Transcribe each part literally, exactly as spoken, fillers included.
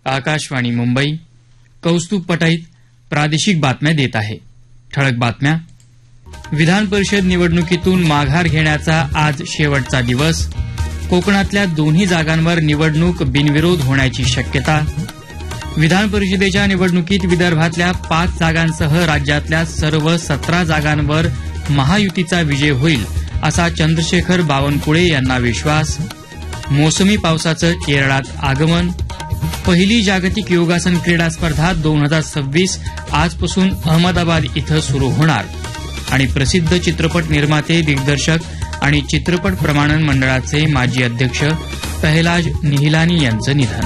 आकाशवाणी मुंबई. कौस्तुभ पटाईत प्रादेशिक बातम्या देत आहे. ठळक बातम्या. विधान परिषद निवडणुकीतून माघार घेण्याचा आज शेवटचा दिवस. कोकणातल्या दोन्ही जागांवर निवडणूक बिनविरोध होण्याची शक्यता. विधान परिषदेच्या निवडणुकीत विदर्भातल्या पाच जागांसह राज्यातल्या सर्व सतरा जागांवर महायुतीचा विजय होईल असा चंद्रशेखर बावनकुळे यांना विश्वास. मोसमी पावसाचं केरळात आगमन. पहिली जागतिक योगासन क्रीडा स्पर्धा दोन हजार सव्वीस आजपासून अहमदाबाद इथं सुरू होणार. आणि प्रसिद्ध चित्रपट निर्माते, दिग्दर्शक आणि चित्रपट प्रमाणन मंडळाचे माजी अध्यक्ष पहलाज निहिलानी यांचं निधन.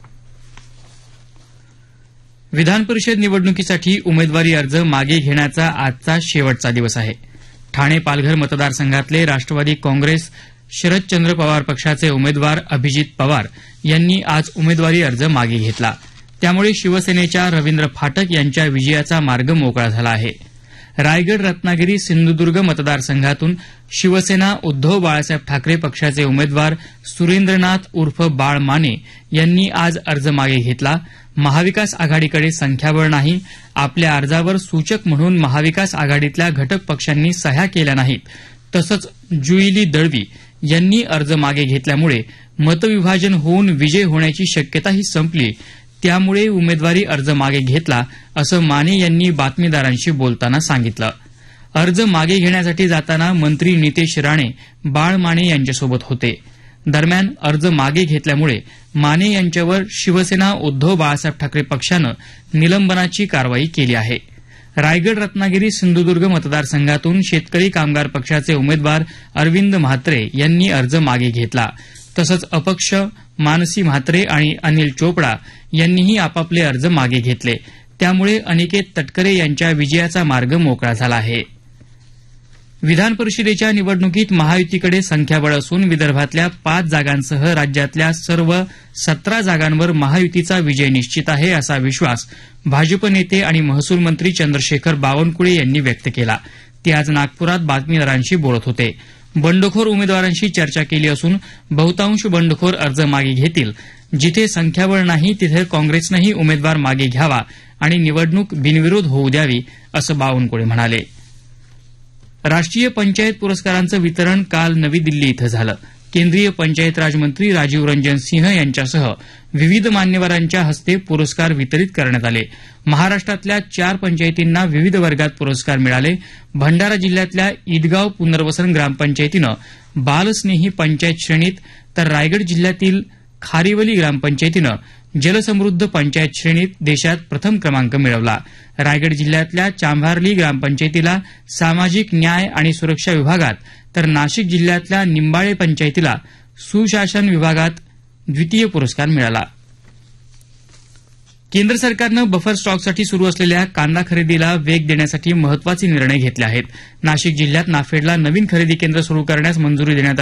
विधान परिषद निवडणुकीसाठी उमेदवारी अर्ज मागे घेण्याचा आजचा शेवटचा दिवस आहे. ठाणे पालघर मतदारसंघातले राष्ट्रवादी काँग्रेस शरदचंद्र पवार पक्षाचे उमेदवार अभिजित पवार यांनी आज उमेदवारी अर्ज मागे घेतला. त्यामुळे शिवसेनेच्या रवींद्र फाटक यांच्या विजयाचा मार्ग मोकळा झाला आहे. रायगड, रत्नागिरी, सिंधुदुर्ग मतदारसंघातून शिवसेना उद्धव बाळासाहेब ठाकरे पक्षाचे उमेदवार सुरेंद्रनाथ उर्फ बाळ माने यांनी आज अर्ज मागे घेतला. महाविकास आघाडीकडे संख्याबळ नाही. आपल्या अर्जावर सूचक म्हणून महाविकास आघाडीतल्या घटक पक्षांनी सह्या केल्या नाहीत. तसंच जुईली दळवी यांनी अर्ज मागे घेतल्यामुळे मतविभाजन होऊन विजय होण्याची शक्यताही संपली. त्यामुळे उमेदवारी अर्ज मागे घेतला असं माने यांनी बातमीदारांशी बोलताना सांगितलं. अर्ज मागे घेण्यासाठी जाताना मंत्री नितेश राणे बाळ माने यांच्यासोबत होते. दरम्यान अर्ज मागे घेतल्यामुळे माने यांच्यावर शिवसेना उद्धव बाळासाहेब ठाकरे पक्षानं निलंबनाची कारवाई केली आहे. रायगड, रत्नागिरी, सिंधुदुर्ग मतदारसंघातून शेतकरी कामगार पक्षाचे उमेदवार अरविंद म्हात्रे यांनी अर्ज मागे घेतला. तसंच अपक्ष मानसी म्हात्रे आणि अनिल चोपडा यांनीही आपापले अर्ज मागे घेतले. त्यामुळे अनिकेत तटकरे यांच्या विजयाचा मार्ग मोकळा झाला आहे. विधान परिषदेच्या निवडणुकीत महायुतीकडे संख्याबळ असून विदर्भातल्या पाच जागांसह राज्यातल्या सर्व सतरा जागांवर महायुतीचा विजय निश्चित आहे असा विश्वास भाजप नेते आणि महसूल मंत्री चंद्रशेखर बावनकुळे यांनी व्यक्त केला. ते आज नागपुरात बातमीदारांशी बोलत होते. बंडखोर उमेदवारांशी चर्चा केली असून बहुतांश बंडखोर अर्ज मागे घेतील. जिथे संख्याबळ नाही तिथे काँग्रेसनंही उमेदवार मागे घ्यावा आणि निवडणूक बिनविरोध होऊ द्यावी असं बावनकुळे म्हणाले. राष्ट्रीय पंचायत पुरस्कारांचं वितरण काल नवी दिल्ली इथं झालं. केंद्रीय पंचायत राज मंत्री राजीव रंजन सिंह यांच्यासह विविध मान्यवरांच्या हस्ते पुरस्कार वितरित करण्यात आले. महाराष्ट्रातल्या चार पंचायतींना विविध वर्गात पुरस्कार मिळाले. भंडारा जिल्ह्यातल्या ईदगाव पुनर्वसन ग्रामपंचायतीनं बालस्नेही पंचायत श्रेणीत, तर रायगड जिल्ह्यातील खारिवली ग्रामपंचायतीनं जलसमृद्ध पंचायत श्रेणीत देशात प्रथम क्रमांक मिळवला. रायगड जिल्ह्यातल्या चांभारली ग्रामपंचायतीला सामाजिक न्याय आणि सुरक्षा विभागात, तर नाशिक जिल्ह्यातल्या निंबाळे पंचायतीला सुशासन विभागात द्वितीय पुरस्कार मिळाला. केंद्र सरकारनं बफर स्टॉकसाठी सुरू असलेल्या कांदा खरेदीला वेग देण्यासाठी महत्वाचे निर्णय घेतले आहेत. नाशिक जिल्ह्यात नाफेडला नवीन खरेदी केंद्र सुरू करण्यास मंजुरी देण्यात